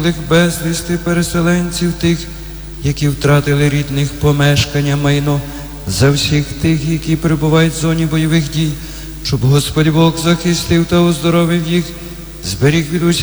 безвісти переселенців тих, які втратили рідних, помешкання, майно, за всіх тих, які перебувають в зоні бойових дій, щоб Господь Бог захистив та оздоровив їх, зберіг від усякого